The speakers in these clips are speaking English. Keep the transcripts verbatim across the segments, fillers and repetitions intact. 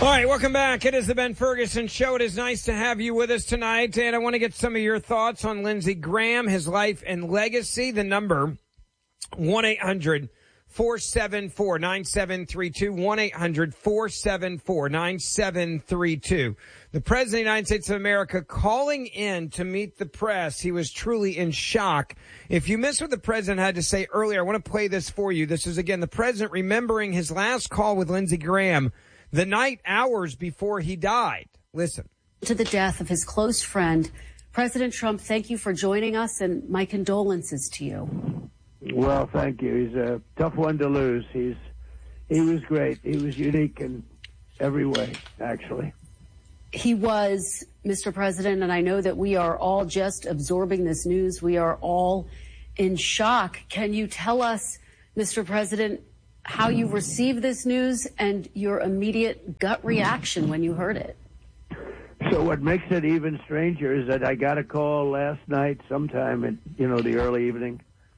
All right, welcome back. It is the Ben Ferguson Show. It is nice to have you with us tonight, and I want to get some of your thoughts on Lindsey Graham, his life and legacy. The number, one eight hundred four seven four nine seven three two, one eight hundred four seven four nine seven three two. The President of the United States of America calling in to meet the press. He was truly in shock. If you missed what the President had to say earlier, I want to play this for you. This is, again, the President remembering his last call with Lindsey Graham the night, hours before he died. Listen. To the death of his close friend, President Trump, thank you for joining us, and my condolences to you. Well, thank you. He's a tough one to lose. He's he was great. He was unique in every way, actually. He was, Mister President, and I know that we are all just absorbing this news. We are all in shock. Can you tell us, Mister President, how you received this news and your immediate gut reaction when you heard it? So what makes it even stranger is that I got a call last night sometime in, you know, the early evening,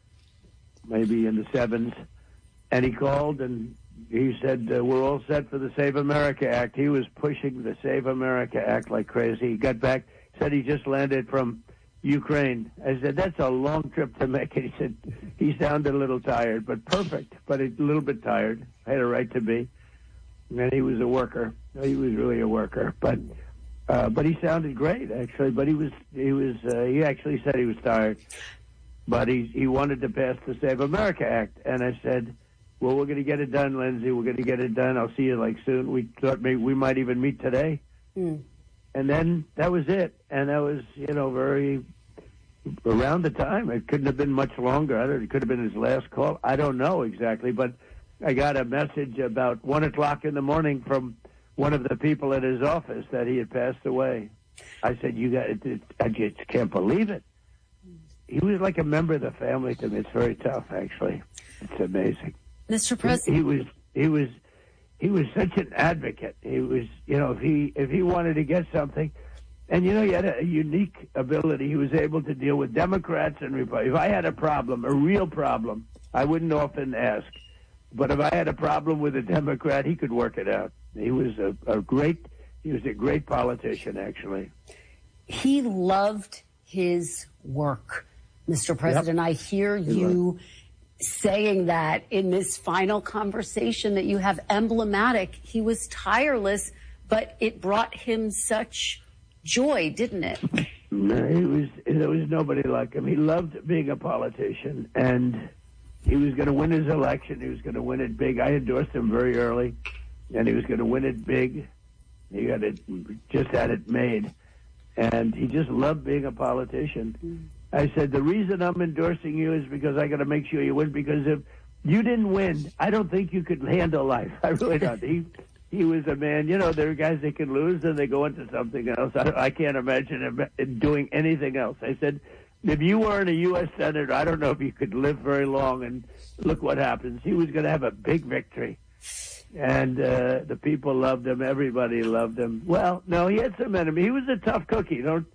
maybe in the sevens, and he called and he said, uh, we're all set for the Save America Act. He was pushing the Save America Act like crazy. He got back, said he just landed from Ukraine. I said, that's a long trip to make. And he said, he sounded a little tired, but perfect, but a little bit tired. Had a right to be. And he was a worker. He was really a worker. But uh, but he sounded great, actually. But he was, he was, uh, he actually said he was tired. But he, he wanted to pass the Save America Act. And I said, well, we're going to get it done, Lindsey. We're going to get it done. I'll see you, like, soon. We thought maybe we might even meet today. Mm. And then that was it. And that was, you know, very around the time. It couldn't have been much longer. I don't, it could have been his last call. I don't know exactly. But I got a message about one o'clock in the morning from one of the people at his office that he had passed away. I said, you got it. it I just can't believe it. He was like a member of the family to me. It's very tough, actually. It's amazing. Mister President. He was, he was, he was such an advocate. He was, you know, if he, if he wanted to get something, and, you know, he had a unique ability. He was able to deal with Democrats and Republicans. If I had a problem, a real problem, I wouldn't often ask. But if I had a problem with a Democrat, he could work it out. He was a, a great, he was a great politician, actually. He loved his work, Mister President. Yep. I hear he you loved. saying that in this final conversation that you have emblematic. He was tireless, but it brought him such joy, didn't it? No, he was, there was nobody like him. He loved being a politician, and he was going to win his election. He was going to win it big. I endorsed him very early, and he was going to win it big. He got it, just had it made, and he just loved being a politician. Mm. I said, the reason I'm endorsing you is because I got to make sure you win, because if you didn't win, I don't think you could handle life. I really don't. He He was a man, you know, there are guys that can lose and they go into something else. I, I can't imagine him doing anything else. I said, if you weren't a U S Senator, I don't know if you could live very long. And look what happens. He was going to have a big victory. And uh, the people loved him. Everybody loved him. Well, no, he had some enemy. He was a tough cookie. Don't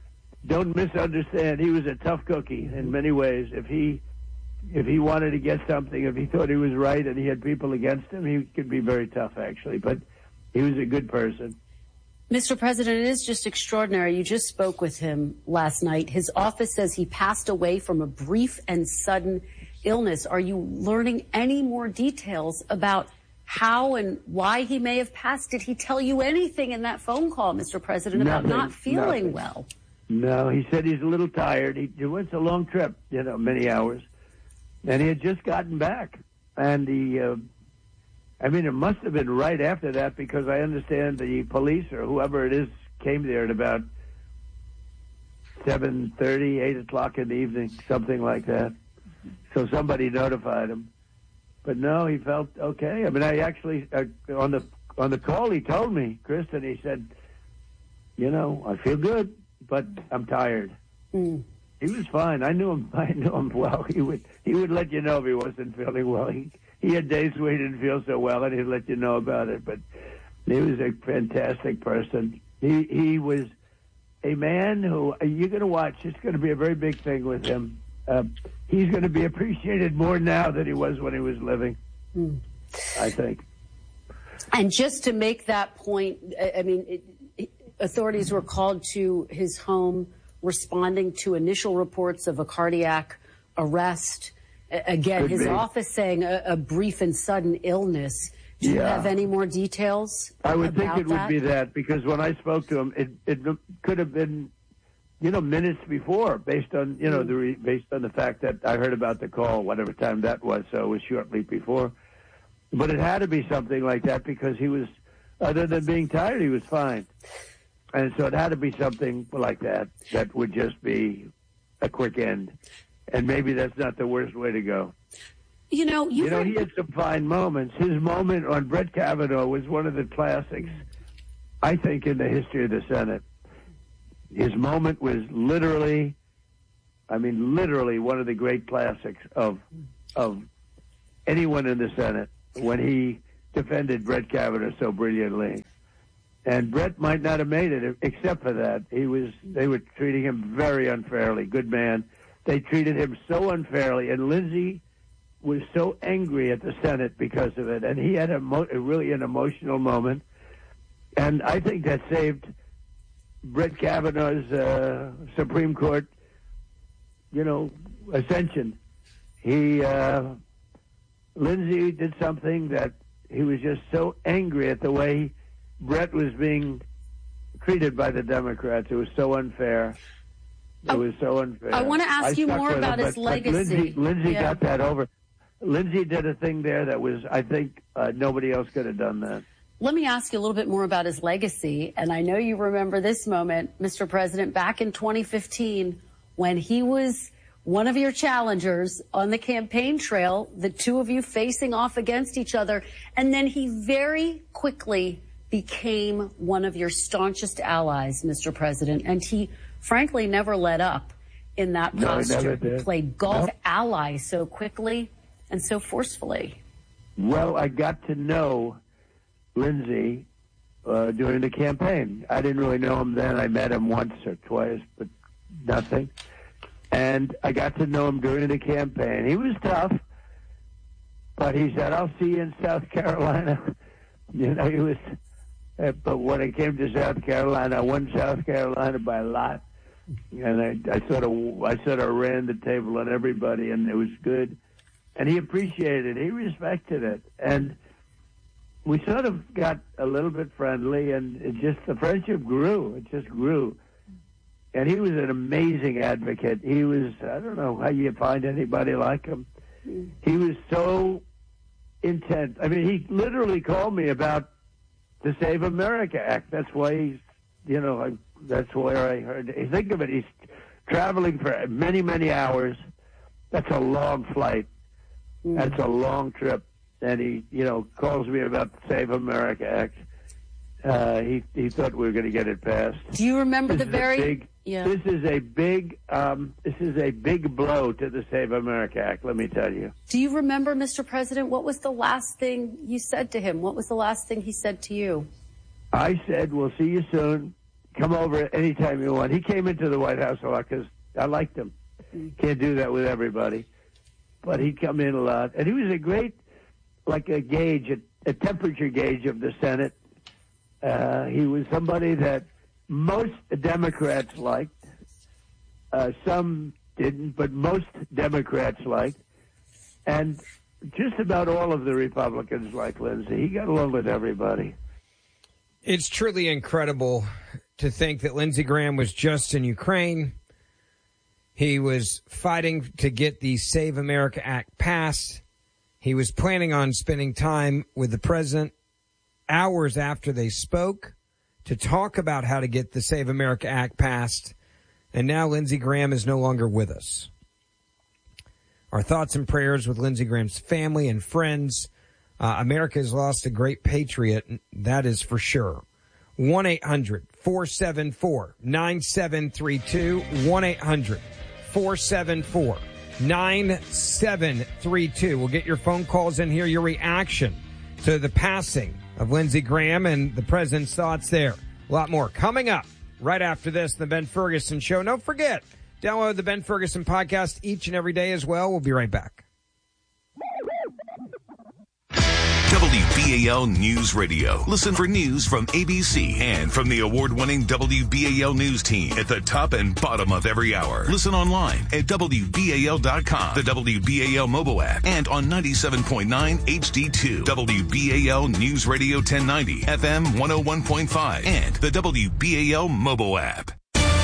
don't misunderstand. He was a tough cookie in many ways. If he... If he wanted to get something, if he thought he was right and he had people against him, he could be very tough, actually. But he was a good person. Mister President, it is just extraordinary. You just spoke with him last night. His office says he passed away from a brief and sudden illness. Are you learning any more details about how and why he may have passed? Did he tell you anything in that phone call, Mister President, about nothing, not feeling nothing. well? No, he said he's a little tired. He, it was a long trip, you know, many hours. And he had just gotten back. And he, uh, I mean, it must have been right after that, because I understand the police or whoever it is came there at about seven thirty, eight o'clock in the evening, something like that. So somebody notified him. But no, he felt okay. I mean, I actually, uh, on the on the call, he told me, Kristen, he said, you know, I feel good, but I'm tired. Mm. He was fine. I knew him. I knew him well. He would he would let you know if he wasn't feeling well. He he had days where he didn't feel so well, and he'd let you know about it. But he was a fantastic person. He he was a man who you're going to watch. It's going to be a very big thing with him. Uh, he's going to be appreciated more now than he was when he was living. Mm. I think. And just to make that point, I mean, it, it, authorities were called to his home responding to initial reports of a cardiac arrest. Again, Could his be. office saying a, a brief and sudden illness. Do you Yeah. have any more details? I would think about it would that? be that, because when I spoke to him, it, it could have been, you know, minutes before, based on, you know, the re, based on the fact that I heard about the call, whatever time that was, so it was shortly before. But it had to be something like that, because he was, other than being tired, he was fine. And so it had to be something like that, that would just be a quick end. And maybe that's not the worst way to go. You know, you, You know, he had some fine moments. His moment on Brett Kavanaugh was one of the classics, I think, in the history of the Senate. His moment was literally, I mean, literally one of the great classics of of anyone in the Senate, when he defended Brett Kavanaugh so brilliantly. And Brett might not have made it, except for that. He was, they were treating him very unfairly. Good man. They treated him so unfairly, and Lindsey was so angry at the Senate because of it, and he had a, mo- a really an emotional moment, and I think that saved Brett Kavanaugh's uh, Supreme Court, you know, ascension. He, uh, Lindsey did something that he was just so angry at the way Brett was being treated by the Democrats. It was so unfair. It was so unfair. I want to ask I you stuck more with about him, his but, legacy. But Lindsey, Lindsey Yeah. got that over. Lindsey did a thing there that was, I think, uh, nobody else could have done that. Let me ask you a little bit more about his legacy. And I know you remember this moment, Mister President, back in twenty fifteen, when he was one of your challengers on the campaign trail, the two of you facing off against each other. And then he very quickly became one of your staunchest allies, Mister President. And he frankly never let up in that No, he posture. never He did. played golf Nope. ally so quickly and so forcefully. Well, I got to know Lindsey uh, during the campaign. I didn't really know him then. I met him once or twice, but nothing. And I got to know him during the campaign. He was tough, but he said, "I'll see you in South Carolina." You know, he was. Uh, but when it came to South Carolina, I won South Carolina by a lot, and I, I sort of, I sort of ran the table on everybody, and it was good. And he appreciated it. He respected it, and we sort of got a little bit friendly, and it just the friendship grew. It just grew. And he was an amazing advocate. He was, I don't know how you find anybody like him. He was so intent. I mean, he literally called me about the Save America Act. That's why he's, you know, I, that's where I heard. Think of it. He's traveling for many, many hours. That's a long flight. That's a long trip. And he, you know, calls me about the Save America Act. Uh, he he thought we were going to get it passed. Do you remember This the is a very... big, yeah. This is a big. Um, this is a big blow to the Save America Act. Let me tell you. Do you remember, Mister President, what was the last thing you said to him? What was the last thing he said to you? I said, "We'll see you soon. Come over anytime you want." He came into the White House a lot because I liked him. Mm. Can't do that with everybody, but he'd come in a lot, and he was a great, like a gauge, a, a temperature gauge of the Senate. Uh, he was somebody that most Democrats liked. Uh, some didn't, but most Democrats liked. And just about all of the Republicans liked Lindsey. He got along with everybody. It's truly incredible to think that Lindsey Graham was just in Ukraine. He was fighting to get the Save America Act passed. He was planning on spending time with the president hours after they spoke to talk about how to get the Save America Act passed. And now Lindsey Graham is no longer with us. Our thoughts and prayers with Lindsey Graham's family and friends. Uh, America has lost a great patriot. That is for sure. one eight hundred four seven four nine seven three two. one eight hundred four seven four nine seven three two. We'll get your phone calls and hear your reaction to the passing of Lindsey Graham and the president's thoughts there. A lot more coming up right after this, the Ben Ferguson Show. Don't forget, download the Ben Ferguson podcast each and every day as well. We'll be right back. W B B A L News Radio. Listen for news from A B C and from the award-winning W B A L News team at the top and bottom of every hour. Listen online at W B A L dot com, the W B A L mobile app, and on ninety-seven point nine H D two. W B A L News Radio ten ninety, F M one oh one point five, and the W B A L mobile app.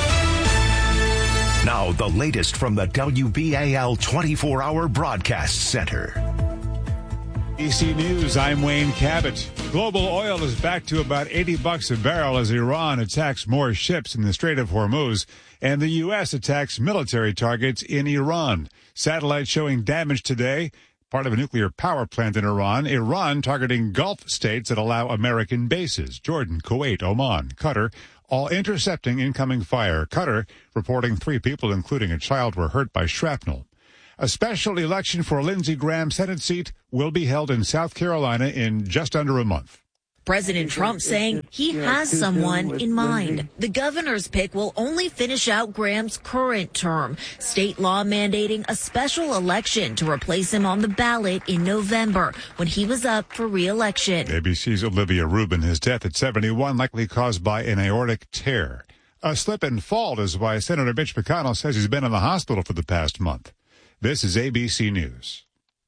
Now, the latest from the W B A L twenty-four hour Broadcast Center. A B C News, I'm Wayne Cabot. Global oil is back to about eighty bucks a barrel as Iran attacks more ships in the Strait of Hormuz, and the U S attacks military targets in Iran. Satellites showing damage today, part of a nuclear power plant in Iran. Iran targeting Gulf states that allow American bases, Jordan, Kuwait, Oman, Qatar, all intercepting incoming fire. Qatar reporting three people, including a child, were hurt by shrapnel. A special election for Lindsey Graham's Senate seat will be held in South Carolina in just under a month. President Trump saying he has someone in mind. The governor's pick will only finish out Graham's current term. State law mandating a special election to replace him on the ballot in November when he was up for re-election. A B C's Olivia Rubin, his death at seventy-one, likely caused by an aortic tear. A slip and fall is why Senator Mitch McConnell says he's been in the hospital for the past month. This is A B C News.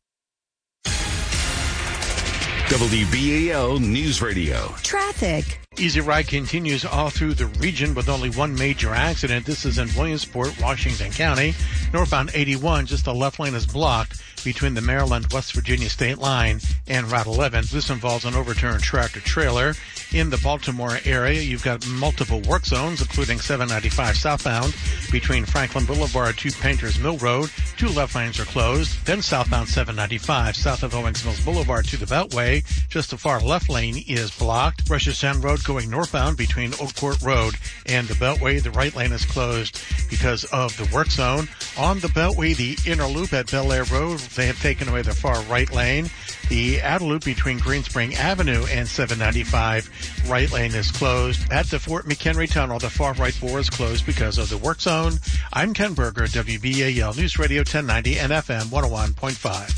W B A L News Radio. Traffic. Easy ride continues all through the region with only one major accident. This is in Williamsport, Washington County. Northbound eighty-one, just the left lane is blocked between the Maryland-West Virginia state line and Route eleven. This involves an overturned tractor-trailer. In the Baltimore area, you've got multiple work zones, including seven ninety-five southbound between Franklin Boulevard to Painters Mill Road. Two left lanes are closed. Then southbound seven ninety-five south of Owings Mills Boulevard to the Beltway. Just the far left lane is blocked. Rushes End Road going northbound between Oak Court Road and the Beltway. The right lane is closed because of the work zone. On the Beltway, the inner loop at Bel Air Road, they have taken away the far right lane. The outer loop between Greenspring Avenue and seven ninety-five, right lane is closed. At the Fort McHenry Tunnel, the far right bore is closed because of the work zone. I'm Ken Berger, W B A L News Radio ten ninety and F M one oh one point five.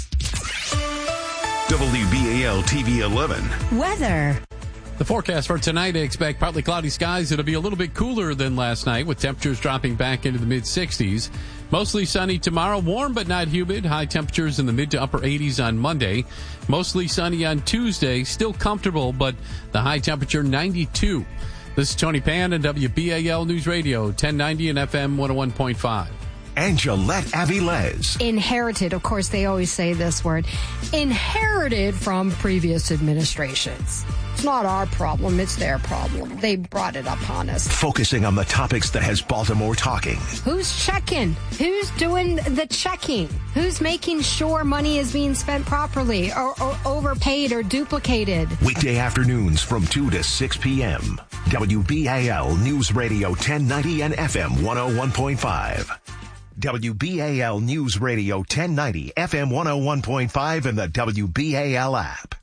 W B A L T V eleven. Weather. The forecast for tonight, I expect partly cloudy skies. It'll be a little bit cooler than last night with temperatures dropping back into the mid sixties. Mostly sunny tomorrow, warm but not humid. High temperatures in the mid to upper eighties on Monday. Mostly sunny on Tuesday, still comfortable, but the high temperature ninety-two. This is Tony Pan and W B A L News Radio, ten ninety and F M one oh one point five. And Gillette Avilés. Inherited, of course, they always say this word. Inherited from previous administrations. It's not our problem, it's their problem. They brought it upon us. Focusing on the topics that has Baltimore talking. Who's checking? Who's doing the checking? Who's making sure money is being spent properly or, or overpaid or duplicated? Weekday afternoons from two to six p.m. W B A L News Radio ten ninety and F M one oh one point five. W B A L News Radio ten ninety, F M one oh one point five, and the W B A L app.